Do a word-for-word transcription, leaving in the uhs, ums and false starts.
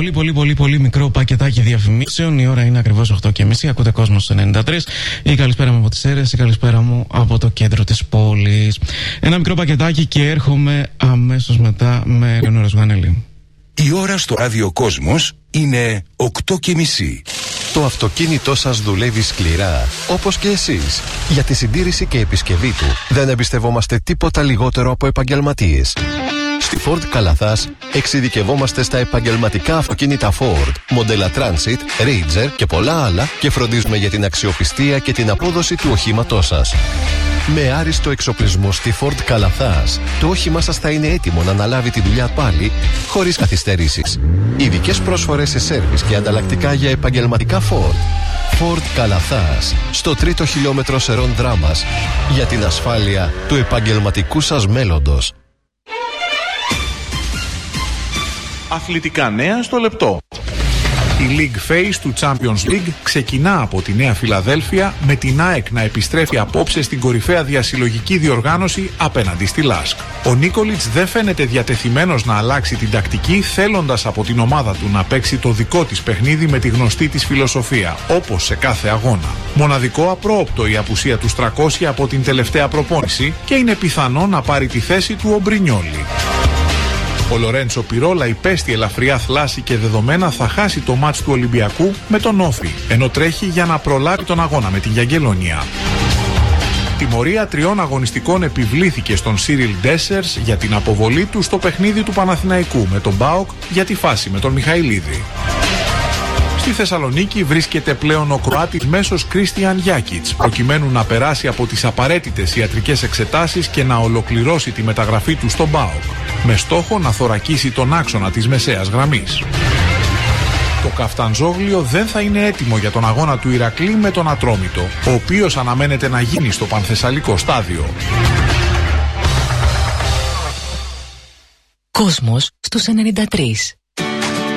πολύ πολύ πολύ πολύ μικρό πακετάκι διαφημίσεων. Η ώρα είναι ακριβώς οκτώ και μισή. Ακούτε κόσμο στο ενενήντα τρία. Η καλησπέρα μου από τις Σέρρες, η καλησπέρα μου από το κέντρο της πόλης. Ένα μικρό πακετάκι και έρχομαι αμέσως μετά με Λεωνόρα Ζουγανέλη. Η ώρα στο Ράδιο Κόσμος είναι οκτώ και μισή. Το αυτοκίνητό σας δουλεύει σκληρά, όπως και εσείς. Για τη συντήρηση και επισκευή του δεν εμπιστευόμαστε τίποτα λιγότερο από επαγγελματίες. Στη Ford Καλαθάς εξειδικευόμαστε στα επαγγελματικά αυτοκίνητα Ford, μοντέλα Transit, Ranger και πολλά άλλα και φροντίζουμε για την αξιοπιστία και την απόδοση του οχήματός σας. Με άριστο εξοπλισμό στη Ford Καλαθάς, το όχημά σας θα είναι έτοιμο να αναλάβει τη δουλειά πάλι, χωρίς καθυστερήσεις. Ειδικές πρόσφορες σε σέρβις και ανταλλακτικά για επαγγελματικά Ford. Ford Καλαθάς, στο τρίτο χιλιόμετρο Σερών Δράμας, για την ασφάλεια του επαγγελματικού σας μέλλοντος. Αθλητικά νέα στο λεπτό. Η League Phase του Champions League ξεκινά από τη Νέα Φιλαδέλφια, με την ΑΕΚ να επιστρέφει απόψε στην κορυφαία διασυλλογική διοργάνωση απέναντι στη Λάσκ. Ο Νίκολιτς δεν φαίνεται διατεθειμένος να αλλάξει την τακτική, θέλοντας από την ομάδα του να παίξει το δικό της παιχνίδι με τη γνωστή της φιλοσοφία, όπως σε κάθε αγώνα. Μοναδικό απρόοπτο η απουσία του Στρακόσι από την τελευταία προπόνηση και είναι πιθανό να πάρει τη θέση του ο Μπρινιόλι. Ο Λορέντσο Πιρόλα υπέστη ελαφριά θλάση και δεδομένα θα χάσει το μάτς του Ολυμπιακού με τον Όφη, ενώ τρέχει για να προλάβει τον αγώνα με την Γιαγγελονία. Τιμωρία τριών αγωνιστικών επιβλήθηκε στον Σίριλ Ντέσσερς για την αποβολή του στο παιχνίδι του Παναθηναϊκού με τον ΠΑΟΚ για τη φάση με τον Μιχαηλίδη. Στη Θεσσαλονίκη βρίσκεται πλέον ο Κροάτης μέσος Κρίστιαν Γιάκιτς, προκειμένου να περάσει από τις απαραίτητες ιατρικές εξετάσεις και να ολοκληρώσει τη μεταγραφή του στον ΠΑΟΚ, με στόχο να θωρακίσει τον άξονα της μεσαίας γραμμής. Το Καφταντζόγλιο δεν θα είναι έτοιμο για τον αγώνα του Ηρακλή με τον Ατρόμητο, ο οποίος αναμένεται να γίνει στο Πανθεσσαλικό στάδιο. Κόσμος στους ενενήντα τρία.